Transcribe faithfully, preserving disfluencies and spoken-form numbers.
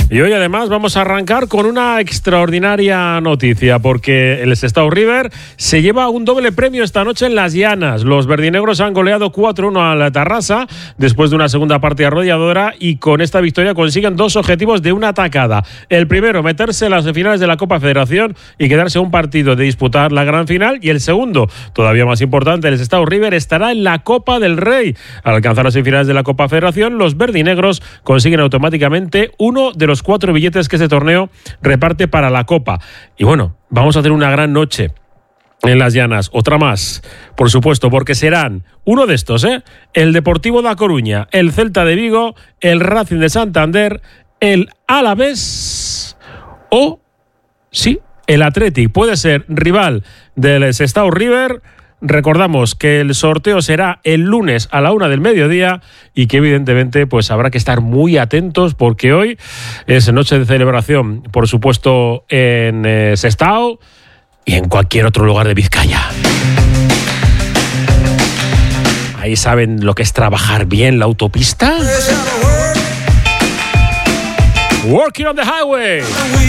Y hoy además vamos a arrancar con una extraordinaria noticia, porque el Sestao River se lleva un doble premio esta noche en Las Llanas. Los verdinegros han goleado cuatro uno a la Tarrasa después de una segunda parte arrolladora, y con esta victoria consiguen dos objetivos de una atacada. El primero, meterse en las finales de la Copa Federación y quedarse a un partido de disputar la gran final, y el segundo, todavía más importante, el Sestao River estará en la Copa del Rey. Al alcanzar las semifinales de la Copa Federación, los verdinegros consiguen automáticamente uno de los cuatro billetes que este torneo reparte para la Copa. Y bueno, vamos a hacer una gran noche en Las Llanas, otra más, por supuesto, porque serán uno de estos, ¿eh? El Deportivo da Coruña, el Celta de Vigo, el Racing de Santander, el Alavés o, sí, el Athletic. Puede ser rival del Sestao River. Recordamos que el sorteo será el lunes a la una del mediodía y que evidentemente pues habrá que estar muy atentos, porque hoy es noche de celebración, por supuesto, en eh, Sestao y en cualquier otro lugar de Vizcaya. Ahí saben lo que es trabajar bien la autopista. Working on the highway.